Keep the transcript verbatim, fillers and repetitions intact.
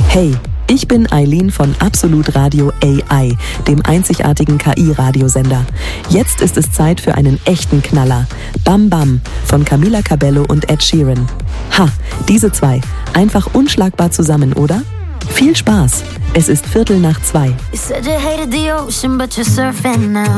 Hey, ich bin Eileen von Absolut Radio A I, dem einzigartigen K I-Radiosender. Jetzt ist es Zeit für einen echten Knaller. Bam Bam von Camila Cabello und Ed Sheeran. Ha, diese zwei. Einfach unschlagbar zusammen, oder? Viel Spaß. Es ist Viertel nach zwei. You said you hated the ocean, but you're surfing now.